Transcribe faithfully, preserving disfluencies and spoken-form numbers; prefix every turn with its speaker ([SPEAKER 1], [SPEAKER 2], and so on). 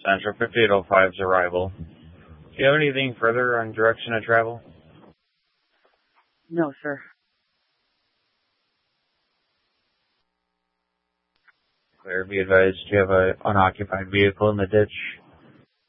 [SPEAKER 1] Central fifty-eight oh five's arrival. Do you have anything further on direction of travel?
[SPEAKER 2] No, sir.
[SPEAKER 1] Clear, be advised you have an unoccupied vehicle in the ditch.